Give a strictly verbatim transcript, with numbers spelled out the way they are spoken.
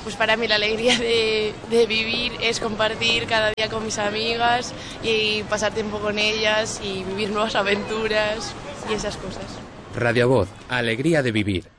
pues para mí la alegría de, de vivir es compartir cada día con mis amigas y pasar tiempo con ellas y vivir nuevas aventuras y esas cosas. Radio Voz, alegría de vivir.